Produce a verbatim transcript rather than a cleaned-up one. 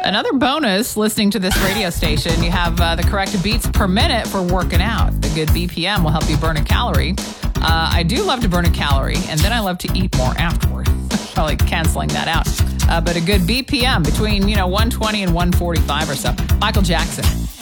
Another bonus listening to this radio station, you have uh, the correct beats per minute for working out. The good B P M will help you burn a calorie. Uh, I do love to burn a calorie, and then I love to eat more afterward. Probably canceling that out. Uh, but a good B P M between, you know, one twenty and one forty-five or so. Michael Jackson.